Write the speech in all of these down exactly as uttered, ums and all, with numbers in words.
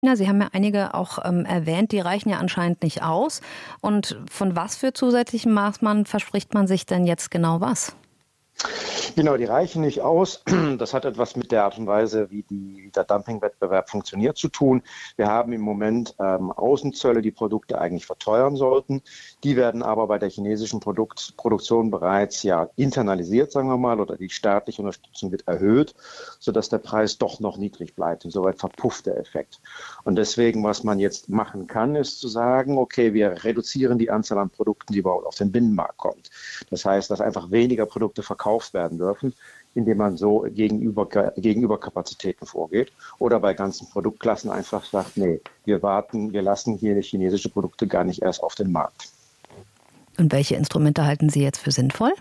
Na, Sie haben ja einige auch ähm, erwähnt, die reichen ja anscheinend nicht aus. Und von was für zusätzlichen Maßnahmen verspricht man sich denn jetzt genau was? Genau, die reichen nicht aus. Das hat etwas mit der Art und Weise, wie, die, wie der Dumpingwettbewerb funktioniert, zu tun. Wir haben im Moment ähm, Außenzölle, die Produkte eigentlich verteuern sollten. Die werden aber bei der chinesischen Produkt, Produktion bereits ja internalisiert, sagen wir mal, oder die staatliche Unterstützung wird erhöht, sodass der Preis doch noch niedrig bleibt. Insoweit verpufft der Effekt. Und deswegen, was man jetzt machen kann, ist zu sagen, okay, wir reduzieren die Anzahl an Produkten, die überhaupt auf den Binnenmarkt kommt. Das heißt, dass einfach weniger Produkte verkauft werden dürfen, indem man so gegenüber, gegenüber Kapazitäten vorgeht oder bei ganzen Produktklassen einfach sagt, nee, wir warten, wir lassen hier chinesische Produkte gar nicht erst auf den Markt. Und welche Instrumente halten Sie jetzt für sinnvoll?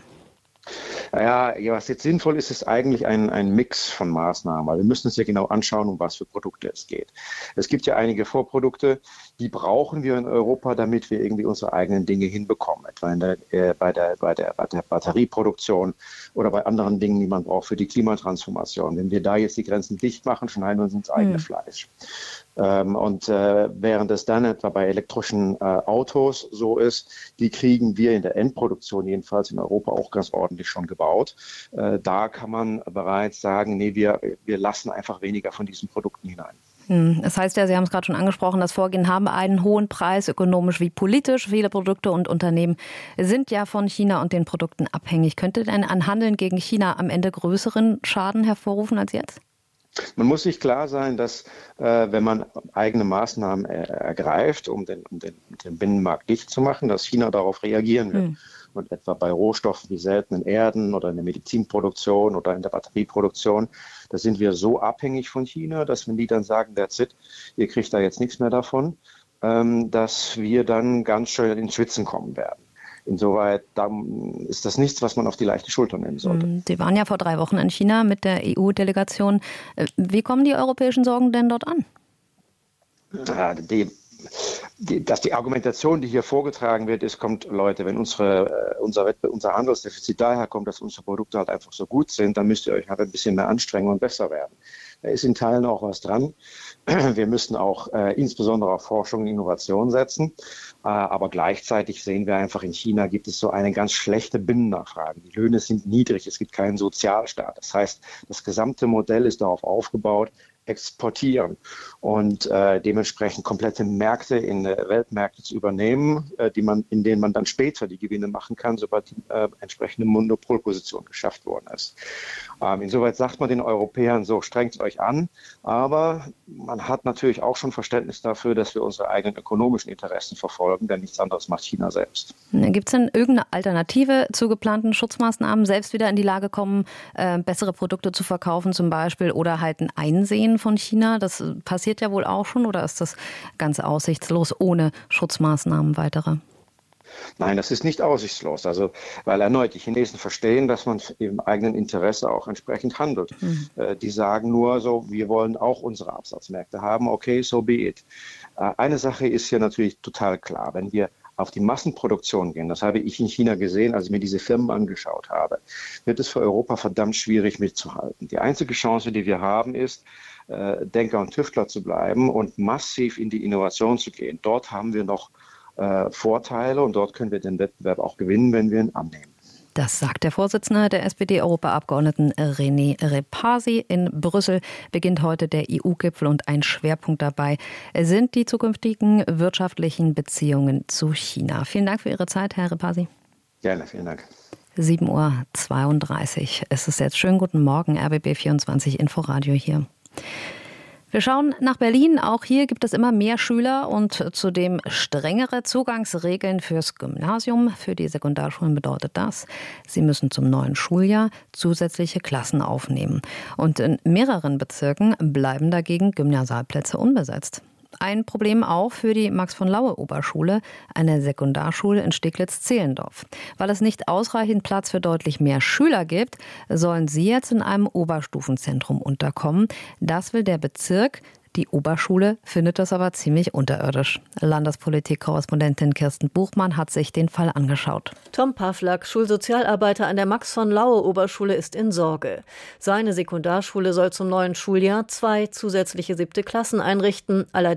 Ja, was jetzt sinnvoll ist, ist eigentlich ein, ein Mix von Maßnahmen. Weil wir müssen uns ja genau anschauen, um was für Produkte es geht. Es gibt ja einige Vorprodukte, die brauchen wir in Europa, damit wir irgendwie unsere eigenen Dinge hinbekommen. Etwa in der, äh, bei, der, bei, der, bei der Batterieproduktion oder bei anderen Dingen, die man braucht für die Klimatransformation. Wenn wir da jetzt die Grenzen dicht machen, schneiden wir uns ins eigene hm. Fleisch. Ähm, und äh, während es dann etwa bei elektrischen äh, Autos so ist, die kriegen wir in der Endproduktion jedenfalls in Europa auch ganz ordentlich schon gebaut. Äh, da kann man bereits sagen, nee, wir, wir lassen einfach weniger von diesen Produkten hinein. Das heißt ja, Sie haben es gerade schon angesprochen, das Vorgehen haben einen hohen Preis, ökonomisch wie politisch. Viele Produkte und Unternehmen sind ja von China und den Produkten abhängig. Könnte denn ein Handeln gegen China am Ende größeren Schaden hervorrufen als jetzt? Man muss sich klar sein, dass äh, wenn man eigene Maßnahmen äh, ergreift, um den, um den, den Binnenmarkt dicht zu machen, dass China darauf reagieren wird. Hm. Und etwa bei Rohstoffen wie seltenen Erden oder in der Medizinproduktion oder in der Batterieproduktion, da sind wir so abhängig von China, dass wenn die dann sagen, that's it, ihr kriegt da jetzt nichts mehr davon, ähm, dass wir dann ganz schön ins Schwitzen kommen werden. Insoweit ist das nichts, was man auf die leichte Schulter nehmen sollte. Sie waren ja vor drei Wochen in China mit der E U-Delegation. Wie kommen die europäischen Sorgen denn dort an? Ja, die, die, dass die Argumentation, die hier vorgetragen wird, ist, kommt, Leute, wenn unsere, unser, unser Handelsdefizit daher kommt, dass unsere Produkte halt einfach so gut sind, dann müsst ihr euch halt ein bisschen mehr anstrengen und besser werden. Da ist in Teilen auch was dran. Wir müssen auch äh, insbesondere auf Forschung und Innovation setzen. Äh, aber gleichzeitig sehen wir einfach, in China gibt es so eine ganz schlechte Binnennachfrage. Die Löhne sind niedrig, es gibt keinen Sozialstaat. Das heißt, das gesamte Modell ist darauf aufgebaut, exportieren und äh, dementsprechend komplette Märkte in äh, Weltmärkte zu übernehmen, äh, die man, in denen man dann später die Gewinne machen kann, sobald die äh, entsprechende Monopolposition geschafft worden ist. Ähm, insoweit sagt man den Europäern so, strengt euch an, aber man hat natürlich auch schon Verständnis dafür, dass wir unsere eigenen ökonomischen Interessen verfolgen, denn nichts anderes macht China selbst. Gibt es denn irgendeine Alternative zu geplanten Schutzmaßnahmen, selbst wieder in die Lage kommen, äh, bessere Produkte zu verkaufen zum Beispiel oder halt ein Einsehen von China? Das passiert ja wohl auch schon, oder ist das ganz aussichtslos ohne Schutzmaßnahmen weitere? Nein, das ist nicht aussichtslos. Also, weil erneut die Chinesen verstehen, dass man im eigenen Interesse auch entsprechend handelt. Mhm. Äh, die sagen nur so, wir wollen auch unsere Absatzmärkte haben. Okay, so be it. Äh, eine Sache ist hier natürlich total klar. Wenn wir auf die Massenproduktion gehen, das habe ich in China gesehen, als ich mir diese Firmen angeschaut habe, wird es für Europa verdammt schwierig mitzuhalten. Die einzige Chance, die wir haben, ist, äh, Denker und Tüftler zu bleiben und massiv in die Innovation zu gehen. Dort haben wir noch äh, Vorteile und dort können wir den Wettbewerb auch gewinnen, wenn wir ihn annehmen. Das sagt der Vorsitzende der S P D-Europaabgeordneten René Repasi. In Brüssel beginnt heute der E U-Gipfel und ein Schwerpunkt dabei sind die zukünftigen wirtschaftlichen Beziehungen zu China. Vielen Dank für Ihre Zeit, Herr Repasi. Gerne, vielen Dank. sieben Uhr zweiunddreißig. Es ist jetzt schönen guten Morgen, R B B vierundzwanzig Inforadio hier. Wir schauen nach Berlin. Auch hier gibt es immer mehr Schüler und zudem strengere Zugangsregeln fürs Gymnasium. Für die Sekundarschulen bedeutet das, sie müssen zum neuen Schuljahr zusätzliche Klassen aufnehmen. Und in mehreren Bezirken bleiben dagegen Gymnasialplätze unbesetzt. Ein Problem auch für die Max-von-Laue-Oberschule, eine Sekundarschule in Steglitz-Zehlendorf. Weil es nicht ausreichend Platz für deutlich mehr Schüler gibt, sollen sie jetzt in einem Oberstufenzentrum unterkommen. Das will der Bezirk. Die Oberschule findet das aber ziemlich unterirdisch. Landespolitik-Korrespondentin Kirsten Buchmann hat sich den Fall angeschaut. Tom Pawlak, Schulsozialarbeiter an der Max-von-Laue-Oberschule, ist in Sorge. Seine Sekundarschule soll zum neuen Schuljahr zwei zusätzliche siebte Klassen einrichten. Allerdings